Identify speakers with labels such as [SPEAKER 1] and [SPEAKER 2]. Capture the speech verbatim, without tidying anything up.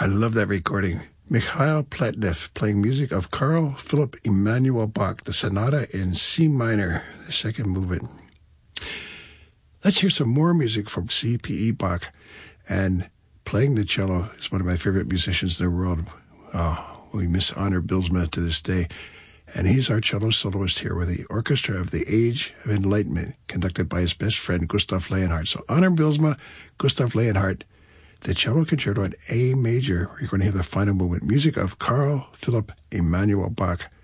[SPEAKER 1] I love that recording. Mikhail Pletnev playing music of Carl Philipp Emanuel Bach, the Sonata in C minor, the second movement. Let's hear some more music from C P E Bach. And playing the cello is one of my favorite musicians in the world. Oh, we miss Honor Bylsma to this day. And he's our cello soloist here with the Orchestra of the Age of Enlightenment, conducted by his best friend, Gustav Leonhardt. So Honor Bylsma, Gustav Leonhardt, the cello concerto in A major. You're going to hear the final movement. Music of Carl Philipp Emanuel Bach.